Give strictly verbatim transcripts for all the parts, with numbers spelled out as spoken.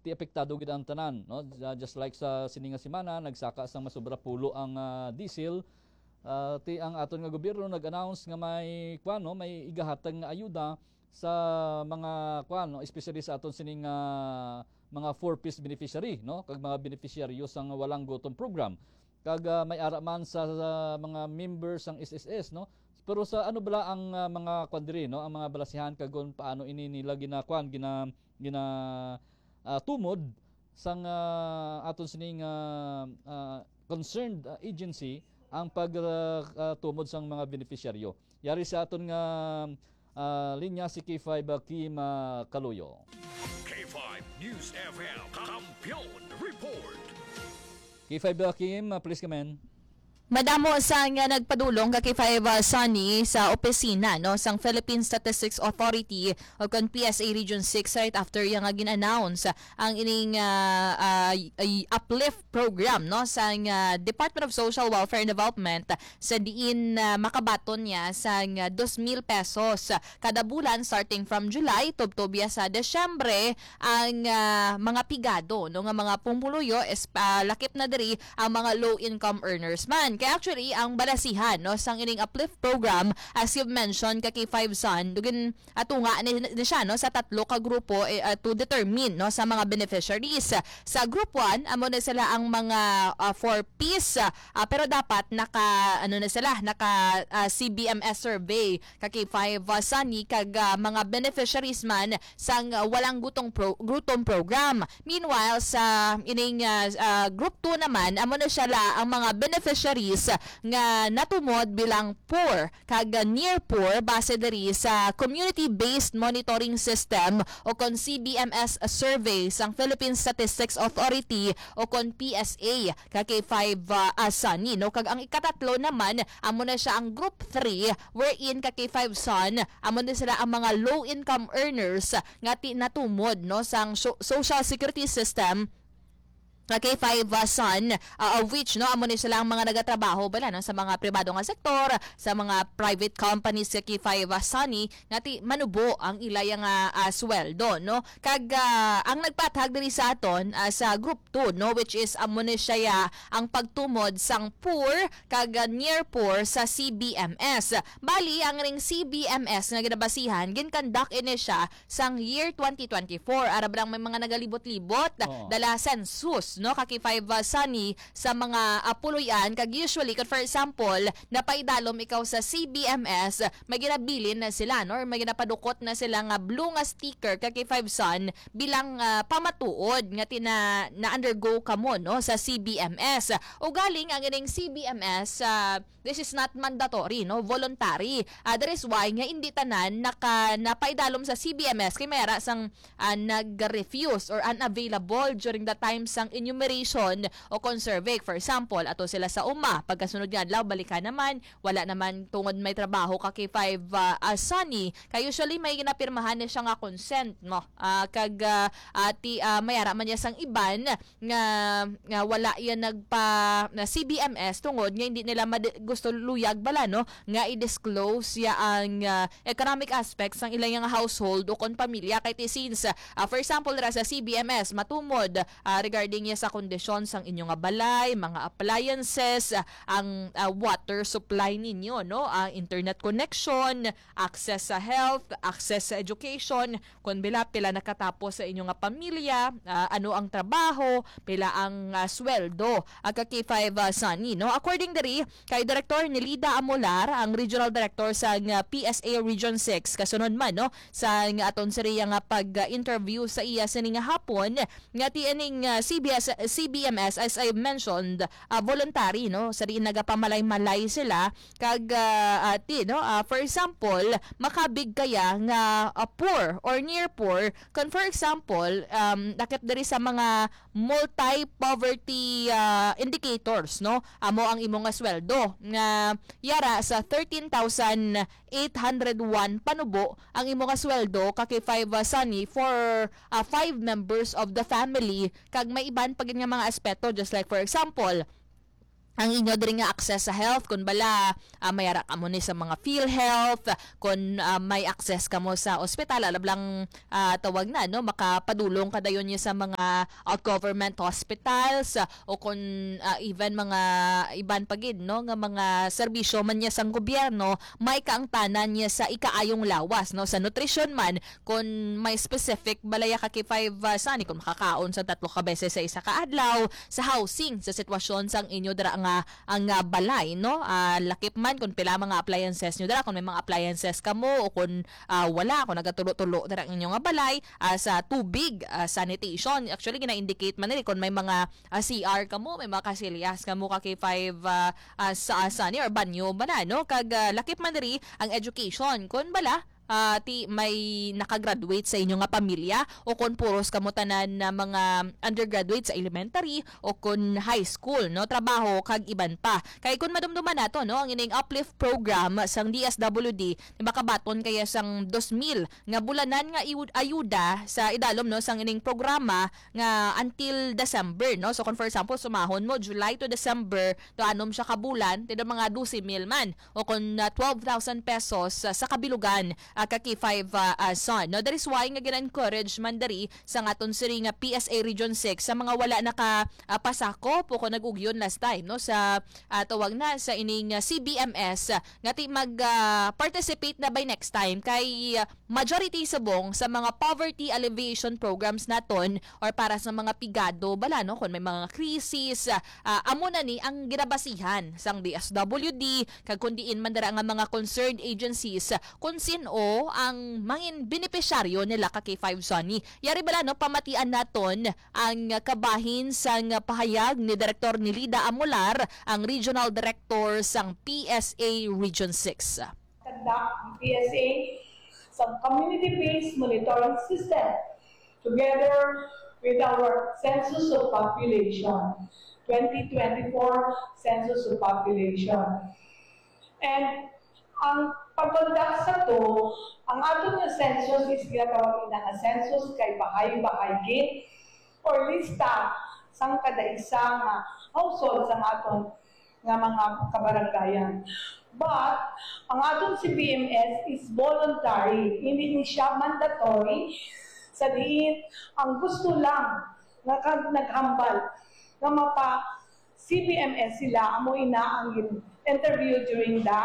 ti apektado gid ang tanan, no? Uh, just like sa sininga semana nagsaka sang masobra pulo ang uh, diesel. Uh, ti ang aton nga gobyerno nag-announce nga may kuan no, may igahatag nga ayuda sa mga kuan no, especially sa aton sining uh, mga four-piece beneficiary no, kag mga beneficiaryo sang walang gutom program. Kag uh, may ara man sa uh, mga members sang S S S no. Pero sa ano bala ang uh, mga kuan diri no, ang mga balasihan kagon paano ini nila gina kuan gina gina uh, tumod sang uh, aton sining uh, uh, concerned uh, agency ang pagtumod uh, uh, sang mga beneficiaryo. Yari sa aton nga uh, linya si K five uh, Kim uh, Kaluyo. K five News F M Kampiyon Report. K five uh, Kim, uh, please come in. Madamo sa nga nagpadulong ka K five uh, Sunny sa opisina no sang Philippine Statistics Authority o kon P S A Region six right after yang nga gin-announce ang ining uh, uh, uplift program no sang uh, Department of Social Welfare and Development sa diin uh, makabaton niya sang uh, two thousand pesos kada bulan starting from July tubtubya sa Desyembre ang uh, mga pigado no nga mga pumuluyo is uh, lakip na diri ang mga low income earners man. Kaya actually, ang balasihan no, sang ining uplift program, as you've mentioned, ka K five Sun, dugin atunga ni, ni siya no, sa tatlo ka grupo eh, uh, to determine no, sa mga beneficiaries. Sa group one, amo na sila ang mga uh, four-piece, uh, pero dapat naka, ano na sila, naka uh, C B M S survey ka K five uh, Sunny, kag uh, mga beneficiaries man sang uh, walang gutong pro, gutom program. Meanwhile, sa ining uh, uh, group two naman, amo na sila ang mga beneficiaries nga natumod bilang poor kag near poor base diri sa community-based monitoring system o kon C B M S survey sang Philippine Statistics Authority o kon P S A kag K five uh, Sunny no. Kag ang ikatatlo naman amo na siya ang group three wherein kag K five Sun amo na sila ang mga low income earners nga ti natumod no sang so- social security system K five uh, Sun uh, of which no amo ni sila ang mga nagatrabaho bala no sa mga pribado nga sektor, sa mga private companies sa K five uh, Sunny ngati manubo ang ilay nga uh, sweldo no. Kag uh, ang nagpatag diri sa aton uh, sa group two no which is amo ni siya ang pagtumod sang poor kag uh, near poor sa C B M S. Bali ang ring C B M S nga ginabasihan gin-conduct ini siya sang year twenty twenty-four arab lang may mga nagalibot-libot oh. dala census no ka K five uh, Sunny sa mga uh, puloy-an kag usually kag for example napaidalom ikaw sa C B M S may ginabilin na sila no or may ginapadukot na sila nga blue nga sticker kag K five Sun bilang uh, pamatuod nga tina na undergo kamo no sa C B M S o galing ang ining C B M S uh, this is not mandatory no voluntary uh, that is why nga hindi tanan naka napaidalom sa C B M S kay mayara sang uh, nag-refuse or unavailable during the time sang enumeration o consurvey. For example, ato sila sa uma. Pagkasunod nga adlaw balikan naman, wala naman tungod may trabaho ka K five uh, uh, Sunny. Kay usually may ginapirmahan na siya nga consent mo. Uh, kag uh, ati uh, mayara man niya sang iban nga, nga wala yan nagpa na C B M S tungod nga hindi nila mad- gusto luyag bala no nga i-disclose ya ang uh, economic aspects ng ilang household o kon pamilya kay since uh, for example ra sa C B M S matumod uh, regarding sa kondisyon sang inyong balay, mga appliances, uh, ang uh, water supply ninyo, no? Ang uh, internet connection, access sa health, access sa education, kung bila pila nakatapos sa inyong pamilya, uh, ano ang trabaho, pila ang uh, sweldo, ang K five uh, Sunny, no? According diri kay Director Nelida Amolar, ang Regional Director sa uh, P S A Region six, kasunod man, no? Sa uh, aton siriya nga pag-interview uh, sa iya sining hapon, nga tianing uh, C B S C B M S as I mentioned uh, voluntary no sa rin nagapamalay-malay sila kag uh, ati no uh, for example makabig kaya nga uh, poor or near poor kun for example um dakit diri sa mga multi-poverty uh, indicators no amo ang imong nga sweldo nga yara sa thirteen thousand eight hundred one panubo ang imong nga sweldo ka K five uh, Sunny for uh, five members of the family kag may iban pag nga mga aspeto just like for example ang inyo diri nga access sa health kun bala uh, may ara ka mo ni sa mga PhilHealth, kun uh, may access ka mo sa ospital alablang uh, tawag na no makapadulong ka dayon niya sa mga uh, government hospitals uh, o kun uh, even mga iban pagid no nga mga serbisyo man niya sang gobyerno may kaangtanan niya sa ikaayong lawas no sa nutrition man kun may specific balaya ka kay five uh, sani kun makakaon sa tatlo ka beses sa isa ka adlaw, sa housing sa sitwasyon sang inyo dira nga ang uh, balay no uh, lakip man kung pila mga appliances nyo dara kung may mga appliances ka mo o kung uh, wala kung nagatulo-tulo dara ang inyong nga balay uh, sa tubig uh, sanitation actually gina-indicate man nila kung may mga uh, C R ka mo may mga kasilyas ka mo ka kay five uh, uh, sa sani or banyo ba na no kag uh, lakip man diri ang education kung bala Uh, ti may nakagraduate sa inyo nga pamilya o kung puros kamo tanan na mga undergraduate sa elementary o kung high school no trabaho kag iban pa kay kun madumduman nato no ang ining uplift program sang D S W D ni makabaton kaya sang two thousand nga bulanan nga ayuda sa idalom no sang ining programa nga until December no so kung for example sumahon mo July to December to anom siya ka bulan ti mga twelve thousand man o kung uh, twelve thousand pesos uh, sa kabilugan Uh, kaki five uh, uh, son. No, that is why nga gina-encourage man dari sa ngaton siri nga P S A Region six sa mga wala naka uh, pasako po ko nag-ugyon last time no sa uh, tawag na sa ining uh, C B M S uh, ngati mag uh, participate na by next time kay uh, majority subong sa mga poverty alleviation programs naton or para sa mga pigado bala no kung may mga krisis uh, uh, amo na ni ang ginabasihan sang D S W D kag kundiin man dara nga mga concerned agencies uh, kung sino ang mangin benepisyaryo nila ka K five Sonny. Yari bala no pamatian naton ang kabahin sang pahayag ni Direktor ni Lida Amolar, ang Regional Director sang P S A Region six. Conduct ang P S A some community-based monitoring system together with our Census of Population, twenty twenty-four Census of Population. And ang pag-conduct sa to, ang ato nga census is ginatawag na nga census kay bahay-bahay or lista sang kada isa nga household sa aton nga mga kabaranggayan. But, ang aton C B M S is voluntary, hindi ni siya mandatory sa diin ang gusto lang nga naghambal nga mapa C B M S sila amo ina ang interview during the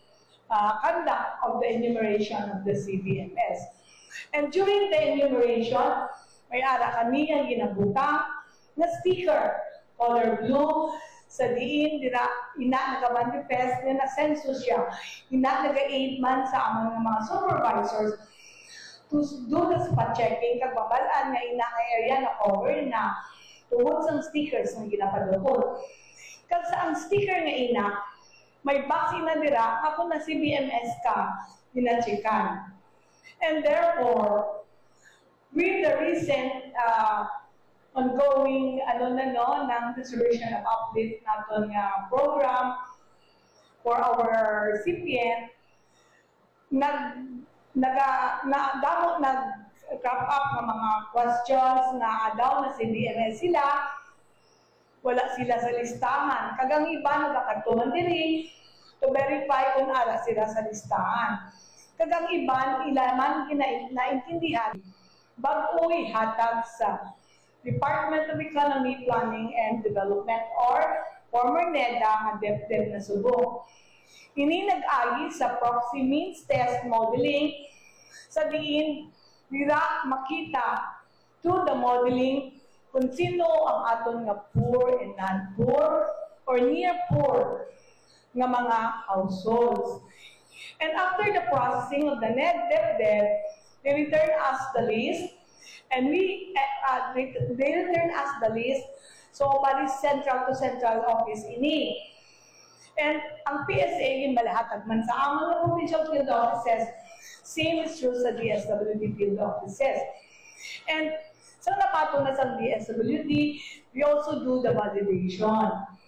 Uh, conduct of the enumeration of the C B M S. And during the enumeration, may ara kami ang ginabutang na sticker, color blue, sa diin, dira, ina nag-manifest na na-census siya. Ina nag-aid man sa amang mga supervisors to do the spot checking, kagbabalaan nga ina nga area na cover na tungod sa stickers na ginapadukod. Kag sa ang sticker nga ina, may vaccine na dira, ako na C B M S ka, dinachikan. And therefore, with the recent uh, ongoing ano na no, ng distribution of uplift natin nga program for our recipient, nag, naga, na, damo nag-crop up ng mga questions na daw na C B M S sila, wala sila sa listahan. Kagang iba nagkakagtuman diri to verify kung ara sila sa listahan. Kagang iba ilaman naintindihan bag-oy hatag sa Department of Economy, Planning and Development or former NEDA nga DepDep na subong. Ini nag-agi sa proxy means test modeling sa diin dira makita to the modeling kung sino ang aton nga poor and non-poor or near poor nga mga households. And after the processing of the net DepDep, they return us the list, and we uh, they return us the list. So, bali central to central office ini. And ang P S A yung balahatag man sa among mga provincial field offices, same is true sa D S W D field offices. And so napato na sa D S W D, we also do the validation.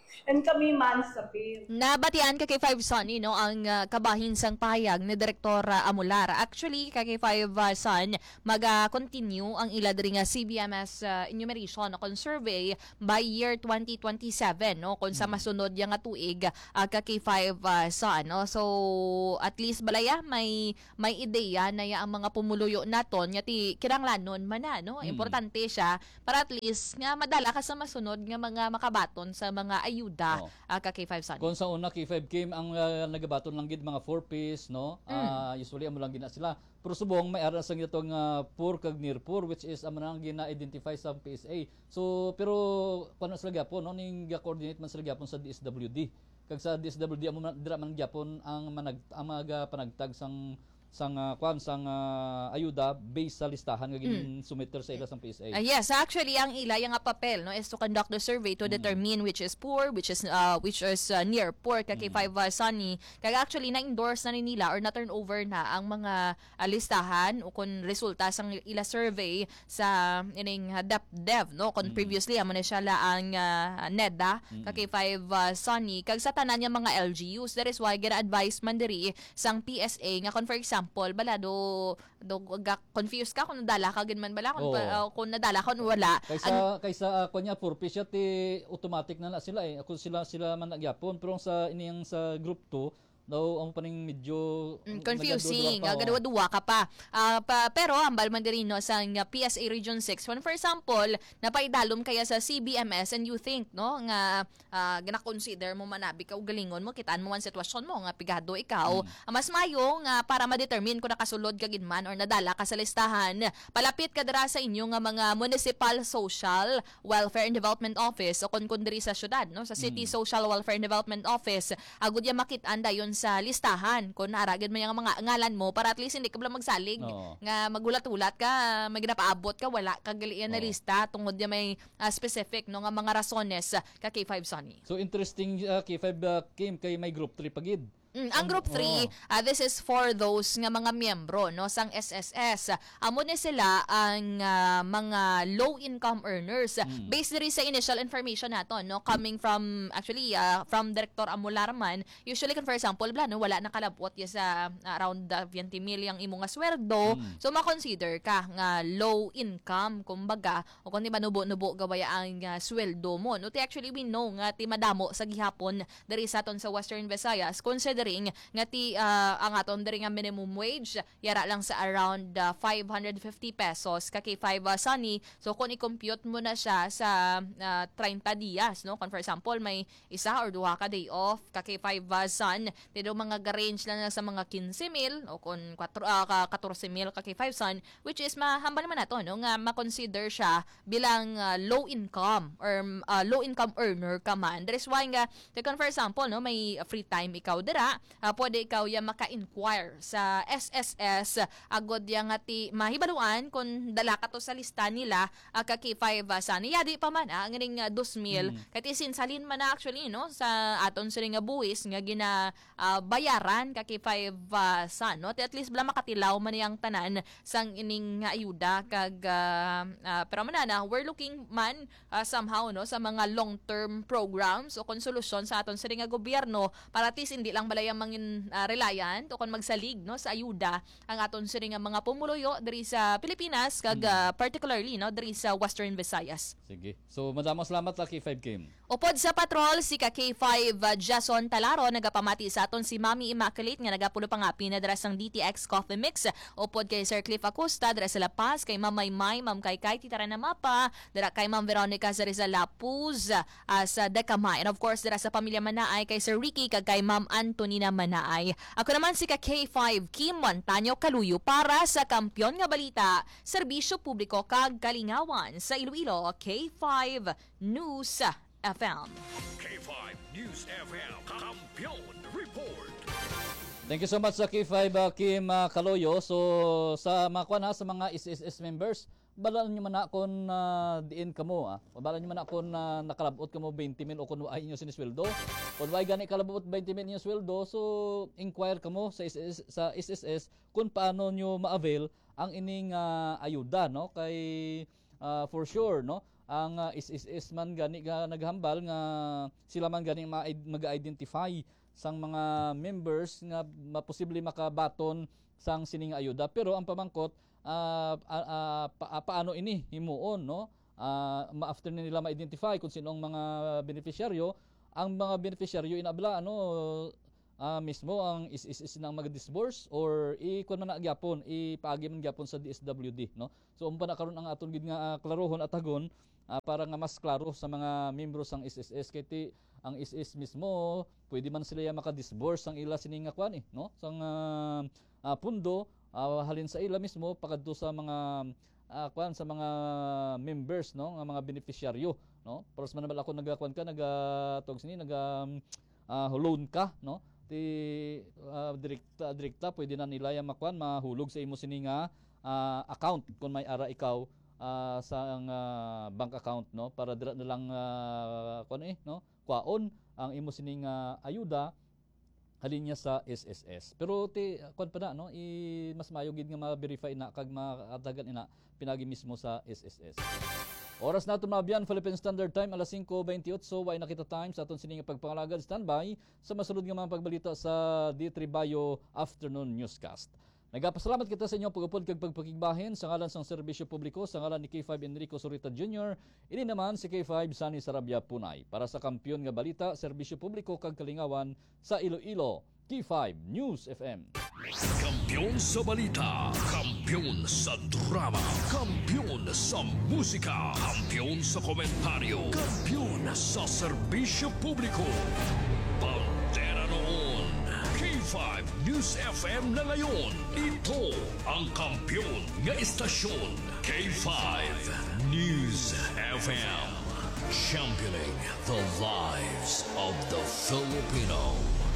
And kami man sa P I R. Nabatian ka kay five Sunny no ang uh, kabahin sang payag ni Direktora Amular. Actually kay five uh, Sun mag-continue ang ila diri nga C B M S uh, enumeration kon survey by year twenty twenty-seven no kung sa masunod yang nga tuig uh, kay five uh, Sun no. So at least balaya may may ideya na ya ang mga pumuluyo naton nga ti kinanglanon man na no. Importante siya para at least nga madala ka sa masunod nga mga makabaton sa mga ayuda Oh. uh, ka K five Sun. Kung sa una K five Kim ang uh, nagabaton lang gid mga four piece no. Uh, usually amo lang gina sila. Pero subong may ara sang itong uh, poor kag near poor which is amo nang gina-identify sa P S A. So pero kuno sila gyapon no ning coordinate man sila gyapon sa D S W D. Kag sa D S W D amo man dira man gyapon ang manag ang mga panagtag sang sang uh, kwan sang uh, ayuda based sa listahan nga gin submitter sa ila sang P S A. Uh, yes, actually ang ila yung nga papel no is to conduct the survey to determine which is poor, which is uh, which is uh, near poor kay K five uh, Sunny. Kaya actually na-endorse na ni nila or na-turn over na ang mga uh, listahan o kung resulta sang ila survey sa ining uh, DepDev no kung previously amo na siya la ang uh, NEDA kay K five uh, Sunny kag sa tanan nga mga L G Us. That is why gina-advise man diri sang P S A nga kung for example bala do do ga confused ka kung nadala ka ginman bala kung, Oo. uh, kung nadala ka kung wala. Kaysa Ang- kaysa uh, kunya four piece siya ti automatic na na sila eh. Ako sila sila man nagyapon pero ang sa iniyang sa group two daw ang paning medyo Mm, confusing, nagaduwa pa, oh. gagaduwa ka pa. Ah, pa. Pero ambal man diri no sa nga P S A Region six when for example napaidalom kaya sa C B M S and you think no nga uh, gina-consider mo manabi ka og galingon mo kitaan mo ang sitwasyon mo nga pigado ikaw. Ah, mas mayo nga para ma-determine kung nakasulod ka gid man or nadala ka sa listahan. Palapit ka dira sa inyo nga mga Municipal Social Welfare and Development Office o kun kun diri sa syudad no sa City Social Welfare and Development Office agud ya makit-an dayon sa listahan kung naaragid mo yung mga ngalan mo para at least hindi ka bala magsalig Oo. nga magulat-ulat ka may ginapaabot ka wala kagalian na Oo. lista tungod ya may ah, specific no nga mga rasones ah, ka K five Sunny. So interesting uh, K five uh, Kim kay may group three pagid. Mm, ang group three, Oo. ah, this is for those nga mga miyembro no sang S S S. Amo ni sila ang ah, mga low income earners based diri sa initial information nato no coming from actually ah, from Director Amularman. Usually kan for example bla no wala na kalabot ya sa ah, around uh, twenty mil ang imo nga sweldo. So ma-consider ka nga low income kumbaga o kung di manubo-nubo gawaya ang ah, sweldo mo. No ti actually we know nga ti madamo sa gihapon diri sa aton sa Western Visayas considering nga ti uh, ang aton diri nga minimum wage yara lang sa around uh, five hundred fifty pesos ka K five uh, Sunny. So kung i-compute mo na siya sa uh, thirty dias no kung for example may isa or duha ka day off ka K five uh, Sun tido mga ga-range lang na sa mga fifteen mil o kung four, uh, ka fourteen mil ka K five Sun which is mahambal naman nato no nga ma-consider siya bilang uh, low income or uh, low income earner ka man. That is why nga kung for example no may free time ikaw dira uh, pwede ikaw ya maka-inquire sa S S S agod ya nga ti mahibaluan kung dala ka to sa lista nila uh, ka K five uh, Sunny yadi pa man ah, ang ring uh, two mil mm. kati sinsalin man na actually no sa aton sa nga buwis nga gina uh, bayaran ka K five uh, Sun no at least bala makatilaw man yang tanan sang ining nga ayuda kag uh, uh, pero man na we're looking man uh, somehow no sa mga long term programs o konsolusyon sa aton sa nga gobyerno para at least hindi lang balay ang mangin uh, reliant o kon magsalig no sa ayuda ang aton sa nga mga pumuluyo diri sa Pilipinas kag uh, particularly no diri sa Western Visayas. Sige. So madamo salamat sa K five Kim. Upod sa patrol si ka K five uh, Jason Talaro nagapamati sa aton si Mami Immaculate nga nagapulo pa nga pinadara sang D T X Coffee Mix. Upod kay Sir Cliff Acosta dara sa La Paz kay Ma'am Maymay, Ma'am Kay Kay Titara na Mapa, dara kay Ma'am Veronica sa Rizal Lapuz uh, sa Decamay. And of course dara sa pamilya Manaay kay Sir Ricky kag kay Ma'am Antonina Manaay. Ako naman si ka K five Kim Montaño Kaluyo para sa Kampiyon nga Balita, Serbisyo Publiko kag Kalingawan sa Iloilo, K five News F M. K five News F M. Kampiyon Report. Thank you so much sa K five uh, Kim uh, Kaloyo. So sa mga kuan ha, sa mga S S S members, balaan nyo man na kung uh, diin ka mo. Ah. Balaan nyo man na kung uh, nakalabot ka mo twenty mil o kung ay inyo sinisweldo. Kung ay gani kalabot twenty mil inyo sweldo, so inquire ka mo sa S S S, sa S S S kung paano nyo ma-avail ang ining uh, ayuda. No? Kay uh, for sure, no, ang uh, is is is man gani nga naghambal nga sila man gani ma- mag-identify sang mga members nga maposible makabaton sang sining ayuda. Pero ang pamangkot, uh, uh, uh, pa, paano ini himuon, no? Uh, after nila ma-identify kung sinong mga beneficiaryo, ang mga beneficiaryo inabla ano uh, mismo ang is is, is nang mag-disburse or i-kun man na gyapon, ipaagi man gyapon sa D S W D, no? So umpa na karon ang aton gid nga uh, klarohon at agon uh, para nga mas klaro sa mga miyembro sang S S S kay ti ang S S mismo pwede man sila ya maka-disburse ang ila sining nga kwan eh, no? Sang uh, uh, pundo uh, halin sa ila mismo pakadto sa mga uh, kwan sa mga members, no, nga mga beneficiaryo, no? Pero man naman ako nagakwan ka naga tog sini naga uh, loan ka, no? Ti uh, direkta direkta pwede na nila ya makwan mahulog sa imo sini nga uh, account kung may ara ikaw uh, sa uh, bank account, no, para dira na lang uh, kwan eh, no, kwaon ang imo sining uh, ayuda halin niya sa S S S. Pero ti kwan pa na, no, i mas mayo gid nga ma-verify na kag makadagan ina pinagi mismo sa S S S. Oras nato mabiyan Philippine Standard Time alas singko twenty-eight, so way nakita time sa aton sining pagpangalagad standby sa masulod nga mga pagbalita sa D three Bayo Afternoon Newscast. Nagapasalamat kita sa inyo pagupod kag pagpakigbahin sa ngalan sang serbisyo publiko sa ngalan ni K five Enrico Surita Junior Ini naman si K five Sunny Sarabia Punay para sa kampiyon nga balita, serbisyo publiko kag kalingawan sa Iloilo. K five News F M. Kampiyon sa balita, kampiyon sa drama, kampiyon sa musika, kampiyon sa komentaryo, kampiyon sa serbisyo publiko. Pantera noon, K five News F M na ngayon. Ito ang kampiyon nga istasyon, K five News F M. Championing the lives of the Filipino.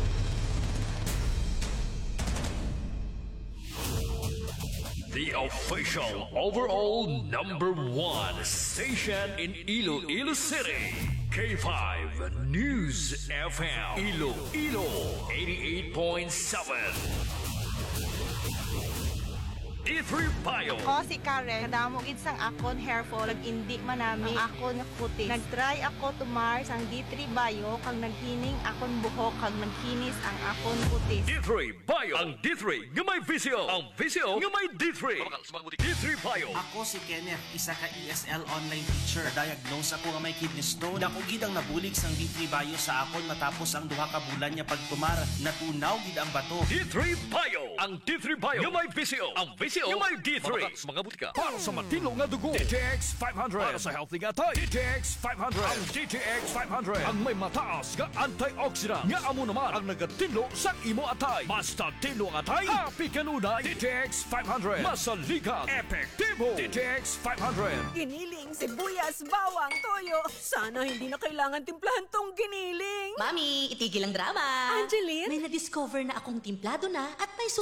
The official overall number one station in Iloilo City. K five News F M. Iloilo eighty-eight point seven. D three Bayo. Ako si Karen, kadamo gid sang akon hair fall, nag-indi man nami ang akon nga kutis. Nag-try ako tumar sang D three Bayo kag naghining akon buhok kag nagkinis ang akon kutis. D three Bayo. Ang D three nga may visio. Ang visio nga may D three. D three Bayo. Ako si Kenneth, isa ka E S L online teacher. Diagnose ako nga may kidney stone. Dako gid ang nabulig sang D three Bayo sa akon matapos ang duha ka bulan niya pagtumar. Natunaw gid ang bato. D three Bayo. Ang D three Bayo nga may visio. Ang visio nga may D three. Mga butika. Para sa matino nga dugo. D T X five hundred. Para sa healthy nga tay. D T X five hundred. Ang D T X five hundred. Ang may mataas nga antioxidant. Nga amo naman ang nagatino sa imo atay. Basta tino ang atay. Happy kanunay. D T X five hundred. Masaligan. Epektibo. D T X five hundred. Giniling, sibuyas, bawang, toyo. Sana hindi na kailangan timplahan tong giniling. Mami, itigil ang drama. Angeline? May na-discover na akong timplado na at may sus